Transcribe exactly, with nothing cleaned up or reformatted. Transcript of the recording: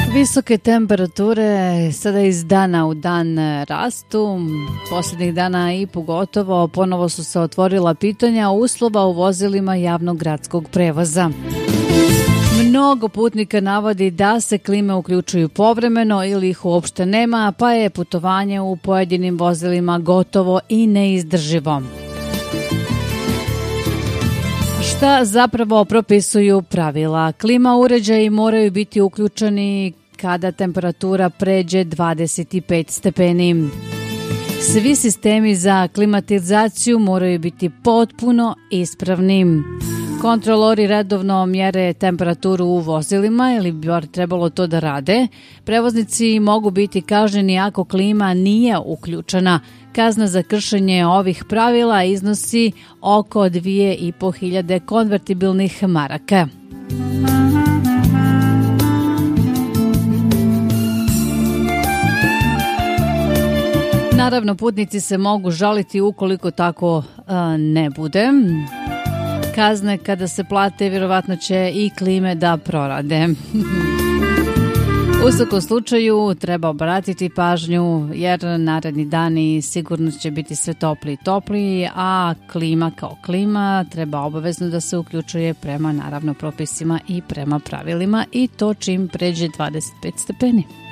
Visoke temperature sada iz dana u dan rastu. Posljednjih dana i pogotovo ponovo su se otvorila pitanja uslova u vozilima javnog gradskog prevoza. Mnogo putnika navodi da se klime uključuju povremeno ili ih uopšte nema, pa je putovanje u pojedinim vozilima gotovo i neizdrživo. Šta zapravo propisuju pravila? Klima uređaji moraju biti uključeni kada temperatura pređe dvadeset pet stepeni. Svi sistemi za klimatizaciju moraju biti potpuno ispravni. Kontrolori redovno mjere temperaturu u vozilima ili bi bar trebalo to da rade. Prevoznici mogu biti kažnjeni ako klima nije uključena. Kazna za kršenje ovih pravila iznosi oko dvije i po hiljade konvertibilnih maraka. Naravno, putnici se mogu žaliti ukoliko tako a, ne bude. Kazne kada se plate vjerovatno će i klime da prorade. U svakom slučaju treba obratiti pažnju jer naredni dani sigurno će biti sve topliji i topliji, a klima kao klima treba obavezno da se uključuje prema naravno propisima i prema pravilima i to čim pređe dvadeset pet stepeni.